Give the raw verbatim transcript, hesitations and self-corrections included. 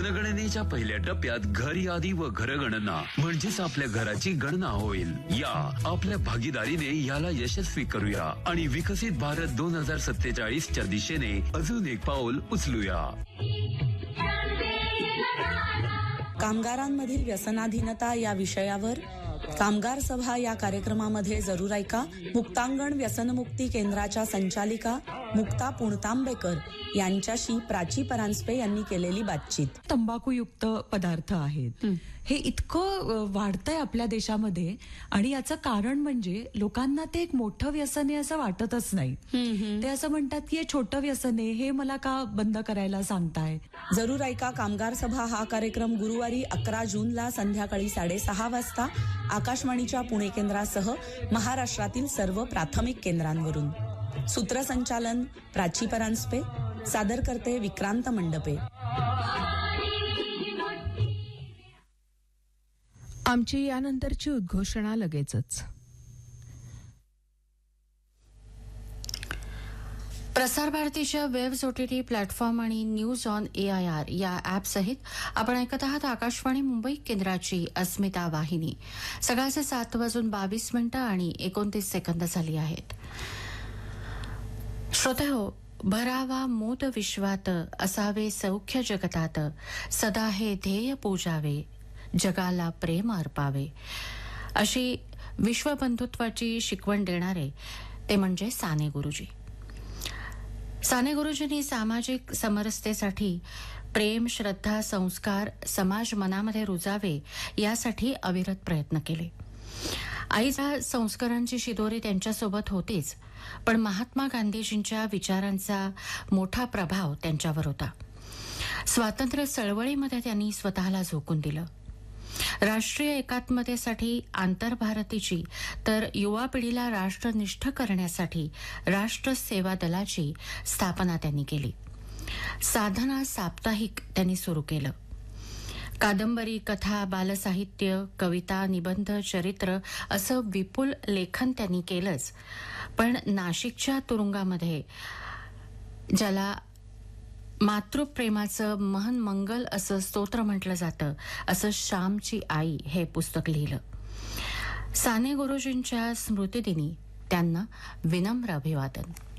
जनगणनेच्या पहिल्या टप्प्यात घर यादी व घरगणना म्हणजेच आपल्या घराची गणना होईल. या आपल्या भागीदारीने याला यशस्वी करूया आणि विकसित भारत दोन हजार सत्तेचाळीसच्या दिशेने अजून एक पाऊल उचलूया. कामगारांमधील व्यसनाधीनता या विषयावर कामगार सभा या कार्यक्रमामध्ये जरूर ऐका. मुक्तांगण व्यसनमुक्ती केंद्राच्या संचालिका मुक्ता पुणतांबेकर यांच्याशी प्राची परांजपे यांनी केलेली बातचीत. तंबाखूयुक्त पदार्थ आहेत हे इतकं वाढतंय आपल्या देशामध्ये आणि याचं कारण म्हणजे लोकांना ते एक मोठं व्यसन आहे असं वाटतच नाही. ते असं म्हणतात की हे छोटं व्यसन आहे, हे मला का बंद करायला सांगताय. जरूर ऐका कामगार सभा हा कार्यक्रम गुरुवारी अकरा जूनला संध्याकाळी साडेसहा वाजता आकाशवाणीच्या पुणे केंद्रासह महाराष्ट्रातील सर्व प्राथमिक केंद्रांवरून. सूत्रसंचालन प्राची परांजपे, सादर करते विक्रांत मंडपे. आमची यानंतरची उद्घोषणा लगेचच. प्रसार भारतीच्या वेब्स ओटीटी प्लॅटफॉर्म आणि news on A I R या ॲपसहित आपण ऐकत आहात आकाशवाणी मुंबई केंद्राची अस्मिता वाहिनी. सकाळचे सात वाजून बावीस मिनिटं आणि एकोणतीस सेकंद झाली आहेत. श्रोतेहो, भरावा मोद विश्वात असावे सौख्य जगतात, सदा हे ध्येय पूजावे, जगाला प्रेम अर्पावे, अशी विश्वबंधुत्वाची शिकवण देणारे ते म्हणजे साने गुरुजी. साने गुरुजींनी सामाजिक समरसतेसाठी प्रेम, श्रद्धा, संस्कार समाज मनामध्ये रुजावे यासाठी अविरत प्रयत्न केले. आईच्या संस्कारांची शिदोरी त्यांच्यासोबत होतीच, पण महात्मा गांधीजींच्या विचारांचा मोठा प्रभाव त्यांच्यावर होता. स्वातंत्र्य चळवळीमध्ये त्यांनी स्वतःला झोकून दिलं. राष्ट्रीय एकात्मतेसाठी आंतरभारतीची तर युवा पिढीला राष्ट्रनिष्ठ करण्यासाठी राष्ट्र सेवा दलाची स्थापना त्यांनी केली. साधना साप्ताहिक त्यांनी सुरू केलं. कादंबरी, कथा, बालसाहित्य, कविता, निबंध, चरित्र असं विपुल लेखन त्यांनी केलंच, पण नाशिकच्या तुरुंगामध्ये ज्याला मातृप्रेमाचं महन मंगल असं स्तोत्र म्हटलं जातं, असं श्यामची आई हे पुस्तक लिहिलं. साने गुरुजींच्या स्मृतिदिनी त्यांना विनम्र अभिवादन.